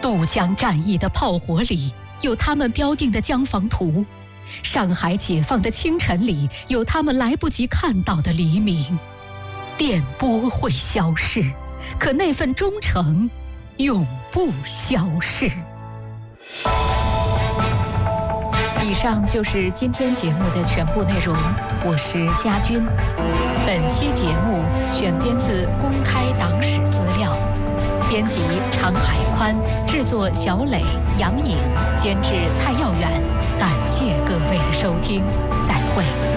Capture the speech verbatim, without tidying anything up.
渡江战役的炮火里有他们标定的江防图，上海解放的清晨里有他们来不及看到的黎明。电波会消逝，可那份忠诚永不消逝。以上就是今天节目的全部内容，我是佳君。本期节目选编自公开党史资料，编辑常海宽，制作小磊、杨颖，监制蔡耀远。感谢各位的收听，再会。